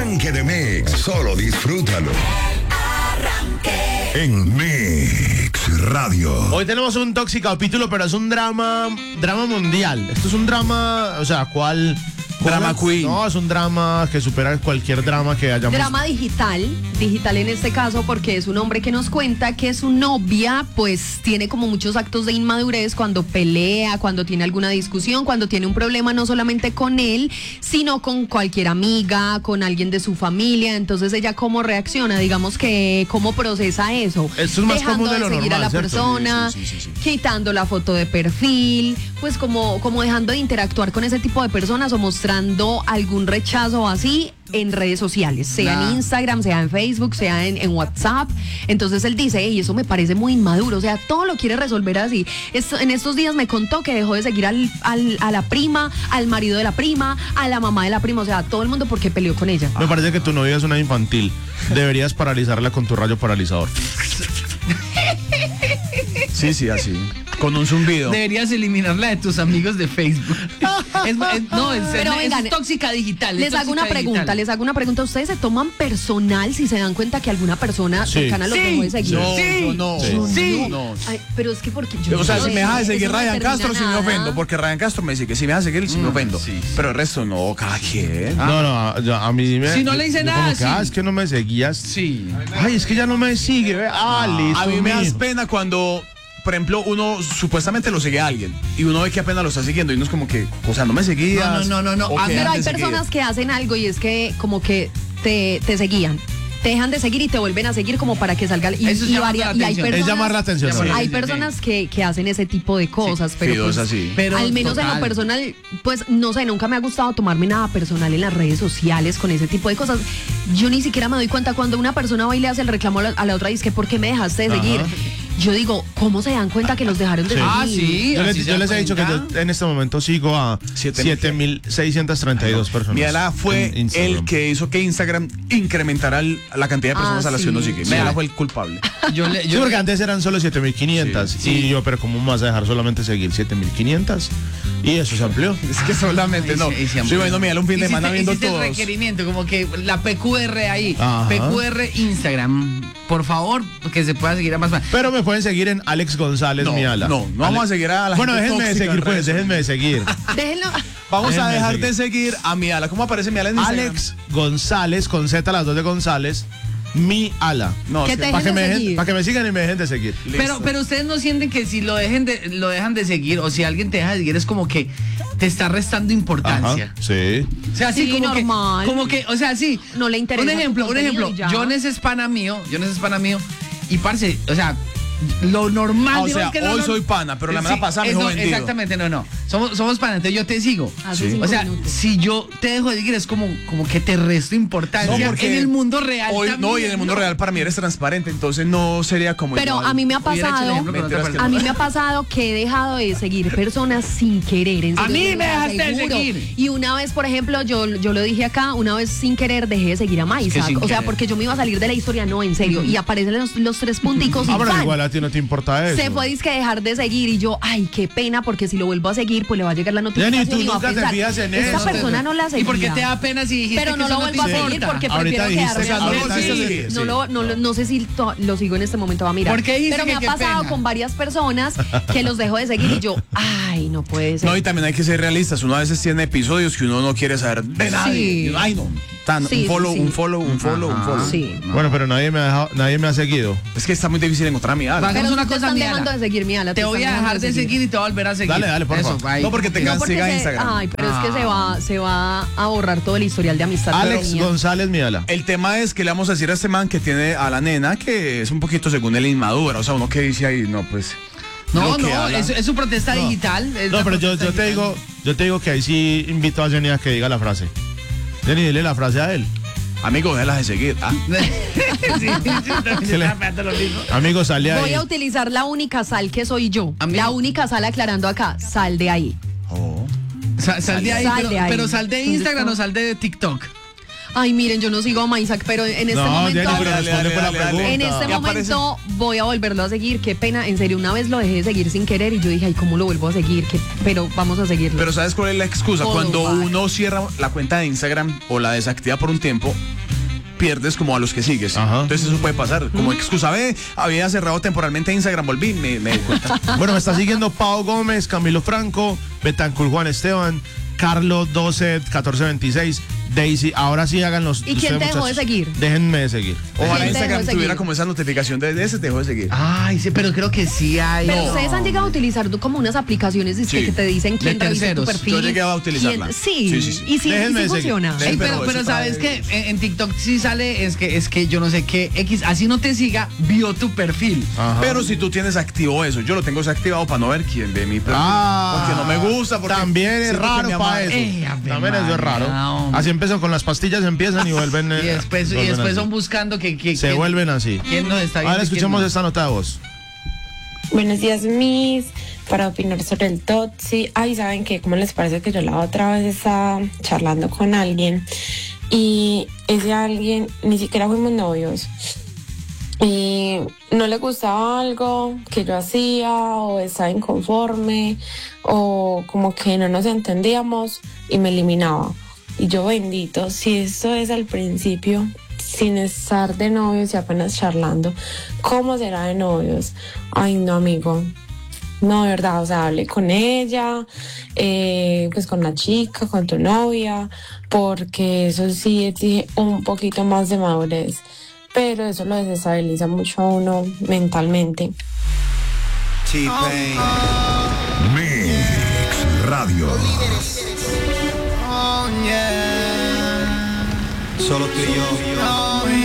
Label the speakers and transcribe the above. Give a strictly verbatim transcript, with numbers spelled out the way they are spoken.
Speaker 1: arranque de Mix, solo disfrútalo. En Mix Radio.
Speaker 2: Hoy tenemos un tóxico capítulo, pero es un drama, drama mundial. Esto es un drama, o sea, ¿cuál?
Speaker 3: Drama queen.
Speaker 2: No, es un drama que supera cualquier drama que hayamos.
Speaker 4: Drama digital, digital en este caso, porque es un hombre que nos cuenta que su novia pues tiene como muchos actos de inmadurez cuando pelea, cuando tiene alguna discusión, cuando tiene un problema no solamente con él, sino con cualquier amiga, con alguien de su familia. Entonces ella cómo reacciona, digamos que cómo procesa eso.
Speaker 2: Esto es más
Speaker 4: dejando
Speaker 2: común de lo
Speaker 4: seguir
Speaker 2: normal,
Speaker 4: a la
Speaker 2: ¿cierto?
Speaker 4: persona,
Speaker 3: Sí, sí, sí, sí.
Speaker 4: quitando la foto de perfil, pues como, como dejando de interactuar con ese tipo de personas o mostrando algún rechazo así en redes sociales, sea
Speaker 3: Nah.
Speaker 4: en Instagram, sea en Facebook, sea en, en WhatsApp. Entonces él dice, y eso me parece muy inmaduro, o sea, todo lo quiere resolver así. Esto, en estos días me contó que dejó de seguir al, al, a la prima, al marido de la prima, a la mamá de la prima, o sea, a todo el mundo porque peleó con ella.
Speaker 2: Me parece que tu novia es una infantil. Deberías paralizarla con tu rayo paralizador.
Speaker 3: Sí, sí, así. Con un zumbido.
Speaker 5: Deberías eliminarla de tus amigos de Facebook. es, es- no, es,
Speaker 4: Pero
Speaker 5: es-
Speaker 4: vengan,
Speaker 5: es tóxica digital. es
Speaker 4: Les hago una
Speaker 5: tóxica
Speaker 4: pregunta,
Speaker 5: digital.
Speaker 4: les hago una pregunta. ¿Ustedes se toman personal si se dan cuenta que alguna persona
Speaker 2: Sí.
Speaker 4: cercana los
Speaker 5: Sí.
Speaker 4: dejó de seguir?
Speaker 3: No,
Speaker 5: Sí.
Speaker 3: yo no.
Speaker 2: Sí.
Speaker 3: Yo
Speaker 5: Sí.
Speaker 3: no.
Speaker 4: Ay, pero es que porque yo
Speaker 3: O sea,
Speaker 4: no
Speaker 3: si
Speaker 4: sé,
Speaker 3: me deja de seguir
Speaker 4: eso no
Speaker 3: Ryan
Speaker 4: determina
Speaker 3: Castro, sí me
Speaker 4: nada.
Speaker 3: ofendo, porque Ryan Castro me dice que si me deja seguir, sí me ofendo. Pero el resto no, cada quien.
Speaker 2: No, no, yo- a mí me.
Speaker 5: Si no le hice
Speaker 2: yo
Speaker 5: nada,
Speaker 2: como que,
Speaker 5: sí.
Speaker 2: ah, es que no me seguías.
Speaker 5: Sí.
Speaker 2: Ay, es que ya no me sigue. ve. Ah, listo.
Speaker 3: A mí me das
Speaker 2: mijo.
Speaker 3: pena cuando, por ejemplo, uno supuestamente lo sigue a alguien y uno ve que apenas lo está siguiendo y uno es como que, o sea, no me seguías.
Speaker 5: No, no, no, no, no.
Speaker 3: o
Speaker 5: Ah,
Speaker 3: que
Speaker 4: Pero hay
Speaker 3: antes
Speaker 4: personas
Speaker 3: seguías.
Speaker 4: que hacen algo y es que como que te, te seguían. Te dejan de seguir y te vuelven a seguir como para que salga. Y,
Speaker 5: Eso es
Speaker 4: y,
Speaker 5: llamar
Speaker 4: varia-
Speaker 5: la
Speaker 4: y hay
Speaker 5: atención.
Speaker 2: Es
Speaker 4: personas,
Speaker 2: llamar la atención.
Speaker 5: Llamar
Speaker 2: ¿no?
Speaker 5: la
Speaker 4: hay
Speaker 5: atención,
Speaker 4: personas que, que hacen ese tipo de cosas, pero
Speaker 3: Fidos
Speaker 4: pues,
Speaker 3: así.
Speaker 5: Pero
Speaker 4: al menos en
Speaker 5: total.
Speaker 4: lo personal, pues no sé, nunca me ha gustado tomarme nada personal en las redes sociales con ese tipo de cosas. Yo ni siquiera me doy cuenta cuando una persona va y le hace el reclamo a la, a la otra y es que ¿por qué me dejaste de
Speaker 2: Ajá.
Speaker 4: seguir? Yo digo, ¿cómo se dan cuenta que los dejaron de
Speaker 2: Sí.
Speaker 4: seguir?
Speaker 5: Ah, sí.
Speaker 2: Yo, les,
Speaker 5: así se
Speaker 2: yo les he
Speaker 5: dan
Speaker 2: dicho que
Speaker 5: cuenta.
Speaker 2: yo en este momento sigo a
Speaker 3: Siete
Speaker 2: siete mil seiscientos treinta y dos personas.
Speaker 3: Mi ala fue
Speaker 2: en Instagram.
Speaker 3: el que hizo que Instagram incrementara el- la cantidad de personas
Speaker 4: Ah,
Speaker 3: a las que uno
Speaker 4: sí.
Speaker 3: sigue. Mi
Speaker 5: Sí.
Speaker 3: ala fue el culpable.
Speaker 5: Yo le,
Speaker 2: Sí,
Speaker 5: yo
Speaker 2: porque antes eran solo siete mil quinientos.
Speaker 3: Sí,
Speaker 2: Y yo, pero ¿cómo me vas a dejar solamente seguir siete mil quinientos? Y eso se amplió.
Speaker 3: Es que solamente
Speaker 5: Ay,
Speaker 3: no.
Speaker 5: sí, sí,
Speaker 3: Estoy viendo mi ala un fin de
Speaker 5: Hiciste-
Speaker 3: semana viendo
Speaker 5: hiciste el
Speaker 3: todos.
Speaker 5: requerimiento, como que la P Q R ahí.
Speaker 2: Ajá.
Speaker 5: P Q R Instagram. Por favor, que se pueda seguir a más.
Speaker 2: Pero me pueden seguir en Alex González,
Speaker 3: No,
Speaker 2: mi ala.
Speaker 3: no, no vamos a seguir a la
Speaker 2: Bueno,
Speaker 3: gente
Speaker 2: déjenme de
Speaker 3: tóxica
Speaker 2: seguir,
Speaker 3: en
Speaker 2: pues,
Speaker 3: redes
Speaker 2: déjenme de seguir.
Speaker 4: Déjenlo.
Speaker 3: Vamos a
Speaker 2: Déjenme
Speaker 3: dejar
Speaker 2: seguir.
Speaker 3: de seguir a mi ala. ¿Cómo aparece mi ala en Instagram?
Speaker 2: Alex González, con Z, las dos de González, mi ala.
Speaker 3: No,
Speaker 4: Que
Speaker 3: es
Speaker 4: te-
Speaker 2: Para que,
Speaker 4: Dejen de
Speaker 2: me dejen-
Speaker 4: seguir.
Speaker 2: pa' que me sigan y me dejen de seguir.
Speaker 3: Listo.
Speaker 5: Pero, pero ustedes no sienten que si lo dejen de, lo dejan de seguir o si alguien te deja de seguir es como que te está restando importancia.
Speaker 2: Ajá, sí.
Speaker 5: O sea, sí,
Speaker 4: Sí,
Speaker 5: como
Speaker 4: normal.
Speaker 5: que, como que, o sea, sí.
Speaker 4: No le interesa
Speaker 5: Un ejemplo,
Speaker 4: tu
Speaker 5: un
Speaker 4: contenido
Speaker 5: ejemplo.
Speaker 4: y ya.
Speaker 5: Jones es pana mío, Jones es pana mío. Y parce, o sea, lo normal.
Speaker 3: Ah, o
Speaker 5: digamos
Speaker 3: sea,
Speaker 5: que lo
Speaker 3: hoy
Speaker 5: norm-
Speaker 3: soy pana, pero la
Speaker 5: Sí,
Speaker 3: semana pasada me
Speaker 5: es
Speaker 3: dejó
Speaker 5: no,
Speaker 3: vendido.
Speaker 5: Exactamente, no, no. Somos, somos pana, entonces yo te sigo.
Speaker 4: Hace cinco
Speaker 5: O sea,
Speaker 4: minutos.
Speaker 5: si yo te dejo de seguir es como, como que te resto importancia
Speaker 3: No, porque
Speaker 5: en el mundo real.
Speaker 3: Hoy,
Speaker 5: también,
Speaker 3: no, y en el mundo
Speaker 5: ¿no?
Speaker 3: real para mí eres transparente, entonces no sería como.
Speaker 4: Pero
Speaker 3: igual.
Speaker 4: a mí me ha
Speaker 5: Hubiera hecho el
Speaker 4: pasado,
Speaker 5: ejemplo con otra
Speaker 3: Mentiras que
Speaker 5: persona.
Speaker 4: a mí me ha pasado que he dejado de seguir personas sin querer. En
Speaker 5: A
Speaker 4: serio,
Speaker 5: mí
Speaker 4: te
Speaker 5: me
Speaker 4: lo
Speaker 5: dejaste de
Speaker 4: aseguro.
Speaker 5: seguir.
Speaker 4: Y una vez, por ejemplo, yo, yo lo dije acá, una vez sin querer dejé de seguir a Maisak.
Speaker 5: sin
Speaker 4: O sea,
Speaker 5: querer.
Speaker 4: porque yo me iba a salir de la historia, no, en serio. Y aparecen los, los tres punticos y
Speaker 2: Ah, pero
Speaker 4: ¡pan!
Speaker 2: igual a ti no te importa eso.
Speaker 4: Se fue disque dejar de seguir y yo, ay, qué pena, porque si lo vuelvo a seguir, pues le va a llegar la notificación.
Speaker 2: tú
Speaker 4: y va a
Speaker 2: nunca te
Speaker 4: pensar,
Speaker 2: fijas en
Speaker 4: esta
Speaker 2: eso.
Speaker 4: persona no la seguía.
Speaker 5: ¿Y por qué te da pena si dijiste
Speaker 4: Pero
Speaker 5: que
Speaker 4: no
Speaker 5: eso
Speaker 4: lo
Speaker 5: te
Speaker 4: vuelvo a seguir
Speaker 5: importa?
Speaker 4: porque
Speaker 2: Ahorita
Speaker 4: prefiero
Speaker 2: dijiste
Speaker 4: quedarme
Speaker 2: que
Speaker 4: así.
Speaker 2: ahorita
Speaker 4: Sí,
Speaker 2: dijiste,
Speaker 4: no,
Speaker 2: sí.
Speaker 4: lo, no, lo- no sé si to- lo sigo en este momento, va a mirar.
Speaker 5: ¿Por qué dijiste
Speaker 4: Pero me
Speaker 5: que
Speaker 4: ha
Speaker 5: qué
Speaker 4: pasado
Speaker 5: pena?
Speaker 4: con varias personas que los dejo de seguir y yo, ay, no puede ser.
Speaker 3: No, y también hay que ser realistas. Uno a veces tiene episodios que uno no quiere saber de nadie.
Speaker 4: Sí.
Speaker 3: Ay, no. Tan,
Speaker 4: Sí,
Speaker 3: un follow,
Speaker 4: sí, sí.
Speaker 3: un follow, un follow, un follow.
Speaker 4: Sí.
Speaker 2: Bueno, pero nadie me ha dejado, nadie me ha seguido.
Speaker 3: Es que está muy difícil encontrar a mi ala.
Speaker 5: Hagamos
Speaker 4: Pero
Speaker 5: una
Speaker 4: te
Speaker 5: cosa,
Speaker 4: están
Speaker 5: mi
Speaker 4: dejando
Speaker 5: ala.
Speaker 4: de seguir mi ala.
Speaker 5: Te voy a
Speaker 4: están
Speaker 5: dejar
Speaker 4: dejando
Speaker 5: de seguir y te voy a volver a seguir.
Speaker 2: Dale, dale, por
Speaker 5: Eso,
Speaker 2: favor.
Speaker 5: ahí.
Speaker 3: No, porque te
Speaker 4: No,
Speaker 3: can-
Speaker 4: porque
Speaker 3: siga
Speaker 4: se-
Speaker 3: Instagram.
Speaker 4: Ay, pero es que
Speaker 5: Ah.
Speaker 4: se va, se va a borrar todo el historial de amistad. que
Speaker 2: Alex
Speaker 4: tenía.
Speaker 2: González, mi ala.
Speaker 3: El tema es que le vamos a decir a este man que tiene a la nena que es un poquito según él inmadura. O sea, uno que dice ahí, no, pues.
Speaker 5: No,
Speaker 3: lo que
Speaker 5: no,
Speaker 3: habla.
Speaker 5: es, es su protesta digital. es
Speaker 2: No,
Speaker 5: la
Speaker 2: pero yo,
Speaker 5: protesta
Speaker 2: yo te
Speaker 5: digital.
Speaker 2: digo, yo te digo que ahí sí invito a Jenny a que diga la frase. Jenny, dile la frase a él.
Speaker 3: Amigo, déjala de seguir. Ah.
Speaker 5: Sí, yo también
Speaker 2: Se le-
Speaker 5: estaba pensando lo mismo.
Speaker 2: Amigo, sale ahí.
Speaker 4: Voy a utilizar la única sal que soy yo.
Speaker 5: Amigo.
Speaker 4: La única sal aclarando acá. Sal de ahí.
Speaker 3: Oh.
Speaker 5: Sa- sal de ahí,
Speaker 4: Sal
Speaker 5: pero,
Speaker 4: de ahí.
Speaker 5: pero sal de
Speaker 4: ¿Dónde
Speaker 5: Instagram
Speaker 4: está?
Speaker 5: o sal de TikTok.
Speaker 4: Ay, miren, yo no sigo a Maisak, pero en este
Speaker 2: No,
Speaker 4: momento.
Speaker 2: Jenny, pero
Speaker 3: Dale,
Speaker 2: responde
Speaker 3: dale,
Speaker 2: por la
Speaker 3: dale, dale.
Speaker 2: pregunta.
Speaker 4: En este
Speaker 3: ¿Qué
Speaker 4: momento voy a volverlo a seguir. Qué pena, en serio, una vez lo dejé de seguir sin querer y yo dije, ay, ¿cómo lo vuelvo a seguir? Qué- Pero vamos a seguirlo.
Speaker 3: Pero ¿sabes cuál es la excusa?
Speaker 4: Todo
Speaker 3: Cuando
Speaker 4: mal.
Speaker 3: uno cierra la cuenta de Instagram o la desactiva por un tiempo, pierdes como a los que sigues.
Speaker 2: Ajá.
Speaker 3: Entonces eso puede pasar. Como excusa, ve, había cerrado temporalmente Instagram, volví, me, me di cuenta.
Speaker 2: Bueno, me está siguiendo Pau Gómez, Camilo Franco, Betancur Juan Esteban, Carlos doce catorce veintiséis, Daisy. Ahora sí hagan los.
Speaker 4: ¿Y quién
Speaker 2: ustedes,
Speaker 4: te dejó de
Speaker 2: muchachos,
Speaker 4: seguir?
Speaker 2: Déjenme de seguir.
Speaker 3: Ojalá
Speaker 4: ¿Quién te
Speaker 3: Instagram
Speaker 4: dejó de
Speaker 3: tuviera
Speaker 4: seguir?
Speaker 3: como esa notificación de, de ese te dejó de seguir.
Speaker 5: Ay, sí, pero creo que sí hay.
Speaker 4: Pero
Speaker 5: No.
Speaker 4: ustedes han llegado a utilizar como unas aplicaciones dizque,
Speaker 3: Sí.
Speaker 4: que te dicen quién
Speaker 5: De
Speaker 4: revisa tu
Speaker 5: terceros.
Speaker 4: perfil.
Speaker 3: Yo llegué a utilizarla.
Speaker 4: quién- Sí.
Speaker 3: Sí, sí, sí.
Speaker 4: Y sí, y
Speaker 2: Déjenme
Speaker 4: sí
Speaker 2: de seguir.
Speaker 4: funciona.
Speaker 2: Déjenme-
Speaker 5: Ey,
Speaker 3: pero
Speaker 5: pero, pero
Speaker 3: eso
Speaker 5: sabes
Speaker 3: está
Speaker 5: que en, en TikTok sí sale, es que es que yo no sé qué X, así no te siga, vio tu perfil.
Speaker 2: Ajá.
Speaker 3: Pero si tú tienes activo eso, yo lo tengo desactivado para no ver quién ve mi perfil.
Speaker 2: Ah,
Speaker 3: porque no me gusta. Porque
Speaker 2: también es
Speaker 3: siento que
Speaker 2: raro
Speaker 3: me
Speaker 2: para
Speaker 3: amarga.
Speaker 2: eso.
Speaker 5: Ey, Ave
Speaker 2: también eso es raro.
Speaker 5: María, hombre.
Speaker 2: Así empiezan con las pastillas, empiezan y vuelven. eh,
Speaker 5: Y después, y
Speaker 2: vuelven
Speaker 5: después
Speaker 2: así.
Speaker 5: son buscando que, que
Speaker 2: Se
Speaker 5: quién-
Speaker 2: vuelven así.
Speaker 5: quién nos está viendo.
Speaker 2: Ahora
Speaker 5: y quién
Speaker 2: escuchemos
Speaker 5: no.
Speaker 2: esta nota de voz.
Speaker 6: Buenos días, Miss, para opinar sobre el Totsi. Ay, ¿saben qué? ¿Cómo les parece que yo la otra vez estaba charlando con alguien y ese alguien ni siquiera fuimos novios? Y no le gustaba algo que yo hacía o estaba inconforme o como que no nos entendíamos y me eliminaba. Y yo, bendito, si esto es al principio, sin estar de novios y apenas charlando, ¿cómo será de novios? Ay, no, amigo. No, de verdad, o sea, hablé con ella, eh, pues con la chica, con tu novia, porque eso sí exige un poquito más de madurez, pero eso lo desestabiliza mucho a uno mentalmente.
Speaker 1: Mix Radio.
Speaker 7: Solo tú y yo.